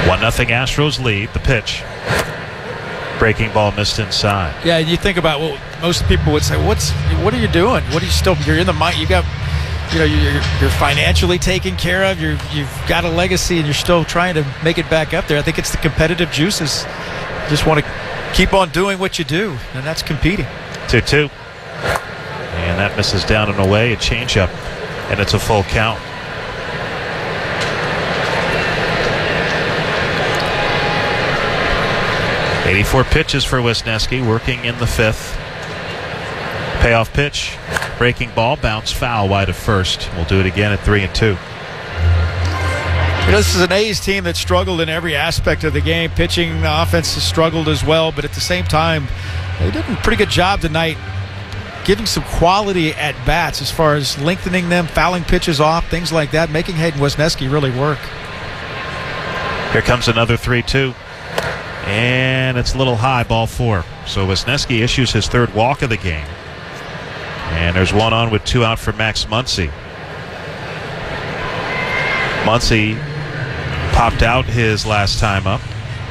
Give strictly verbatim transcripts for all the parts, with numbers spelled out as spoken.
one nothing Astros lead. The pitch. Breaking ball missed inside. Yeah, you think about what most people would say. What's what are you doing? What are you still? You're in the mind. You got, you know, you're, you're financially taken care of. You're you've got a legacy, and you're still trying to make it back up there. I think it's the competitive juices. You just want to keep on doing what you do, and that's competing. two two. And that misses down and away. A changeup, and it's a full count. eighty-four pitches for Wisniewski, working in the fifth. Payoff pitch, breaking ball, bounce foul wide of first. We'll do it again at three and two. You know, this is an A's team that struggled in every aspect of the game. Pitching, the offense has struggled as well, but at the same time, they did a pretty good job tonight giving some quality at bats as far as lengthening them, fouling pitches off, things like that, making Hayden Wisniewski really work. Here comes another three two. And it's a little high, ball four. So Wisniewski issues his third walk of the game. And there's one on with two out for Max Muncy. Muncy popped out his last time up.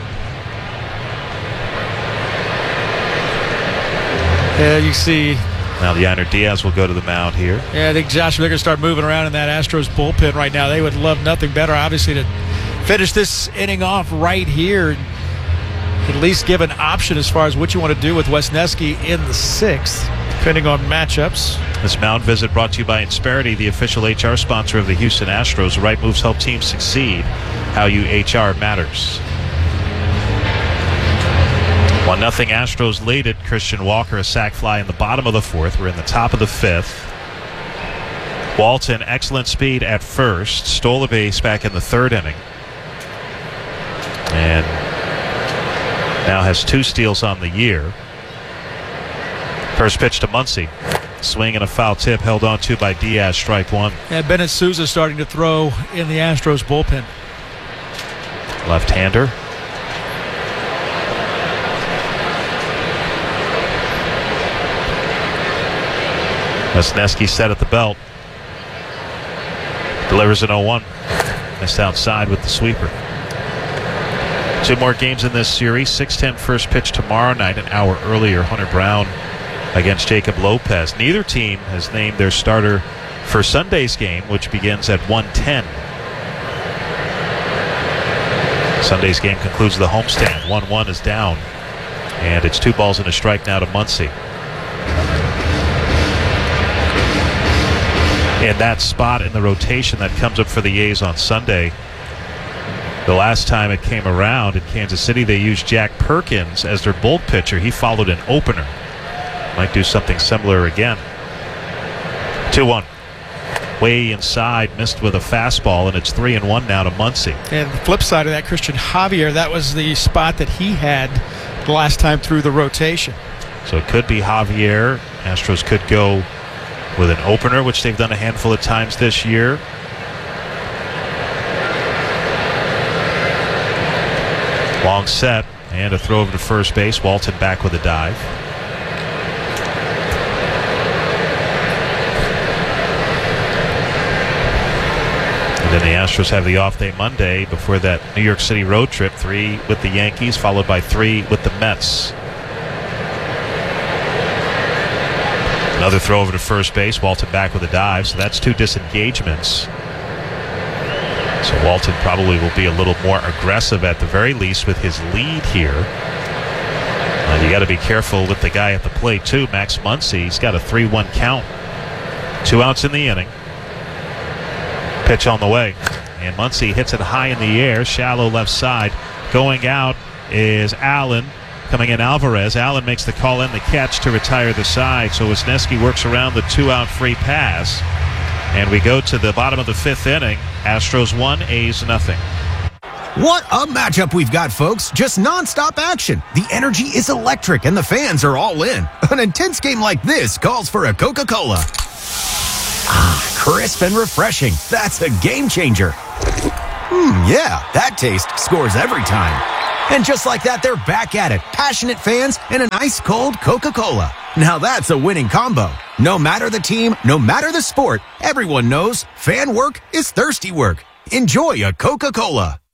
Yeah, you see. Now Leiner Diaz will go to the mound here. Yeah, I think Josh, they're going to start moving around in that Astros bullpen right now. They would love nothing better, obviously, to finish this inning off right here. At least give an option as far as what you want to do with Wisniewski in the sixth, depending on matchups. This mound visit brought to you by Insperity, the official H R sponsor of the Houston Astros. Right moves help teams succeed. How you H R matters. one nothing Astros lead it. Christian Walker, a sac fly in the bottom of the fourth. We're in the top of the fifth. Walton, excellent speed at first. Stole a base back in the third inning. And now has two steals on the year. First pitch to Muncy. Swing and a foul tip held on to by Diaz, strike one. Yeah, Bennett Sousa starting to throw in the Astros bullpen. Left-hander. Wisniewski set at the belt. Delivers an oh one. Missed outside with the sweeper. Two more games in this series. six ten first pitch tomorrow night. An hour earlier, Hunter Brown against Jacob Lopez. Neither team has named their starter for Sunday's game, which begins at one ten. Sunday's game concludes the homestand. one one is down. And it's two balls and a strike now to Muncy. And that spot in the rotation that comes up for the A's on Sunday. The last time it came around in Kansas City, they used Jack Perkins as their bulk pitcher. He followed an opener. Might do something similar again. two one. Way inside, missed with a fastball, and it's three and one now to Muncy. And the flip side of that, Christian Javier, that was the spot that he had the last time through the rotation. So it could be Javier. Astros could go with an opener, which they've done a handful of times this year. Long set, and a throw over to first base. Walton back with a dive. And then the Astros have the off day Monday before that New York City road trip. Three with the Yankees, followed by three with the Mets. Another throw over to first base. Walton back with a dive, so that's two disengagements. So Walton probably will be a little more aggressive at the very least with his lead here. Uh, you got to be careful with the guy at the plate too, Max Muncy. He's got a three one count. Two outs in the inning. Pitch on the way. And Muncy hits it high in the air, shallow left side. Going out is Allen. Coming in Alvarez. Allen makes the call and the catch to retire the side. So Wisniewski works around the two-out free pass. And we go to the bottom of the fifth inning. Astros one, A's nothing. What a matchup we've got, folks. Just nonstop action. The energy is electric and the fans are all in. An intense game like this calls for a Coca-Cola. Ah, crisp and refreshing. That's a game changer. Hmm, yeah, that taste scores every time. And just like that, they're back at it. Passionate fans and an ice-cold Coca-Cola. Now that's a winning combo. No matter the team, no matter the sport, everyone knows fan work is thirsty work. Enjoy a Coca-Cola.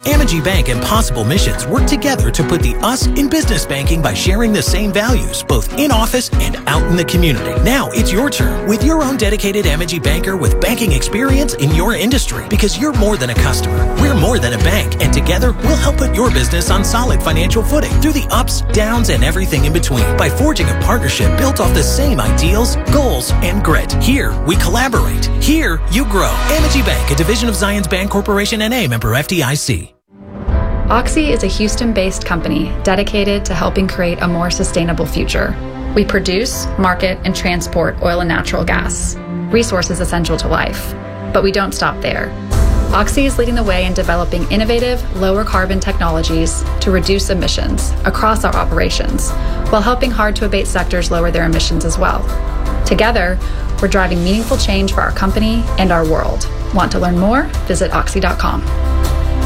Amegy Bank and Possible Missions work together to put the us in business banking by sharing the same values, both in office and out in the community. Now it's your turn with your own dedicated Amegy banker with banking experience in your industry, because you're more than a customer. We're more than a bank, and together we'll help put your business on solid financial footing through the ups, downs, and everything in between by forging a partnership built off the same ideals, goals, and grit. Here, we collaborate. Here, you grow. Amegy Bank, a division of Zions Bank Corporation N A, member F D I C. Oxy is a Houston-based company dedicated to helping create a more sustainable future. We produce, market, and transport oil and natural gas, resources essential to life. But we don't stop there. Oxy is leading the way in developing innovative, lower carbon technologies to reduce emissions across our operations, while helping hard-to-abate sectors lower their emissions as well. Together, we're driving meaningful change for our company and our world. Want to learn more? Visit oxy dot com.